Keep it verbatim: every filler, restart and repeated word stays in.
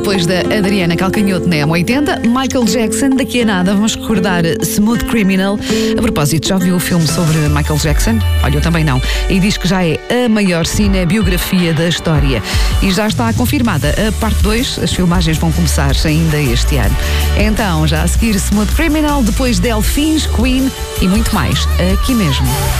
depois da Adriana Calcanhoto na M oitenta, Michael Jackson, daqui a nada vamos recordar Smooth Criminal. A propósito, já viu o filme sobre Michael Jackson? Olha, eu também não. E diz que já é a maior cinebiografia da história. E já está confirmada a parte dois, as filmagens vão começar ainda este ano. Então, já a seguir Smooth Criminal, depois Delfins, Queen e muito mais, aqui mesmo.